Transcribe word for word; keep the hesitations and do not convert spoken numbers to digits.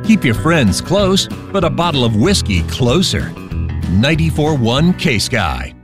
Keep your friends close, but a bottle of whiskey closer. ninety-four point one K-Sky.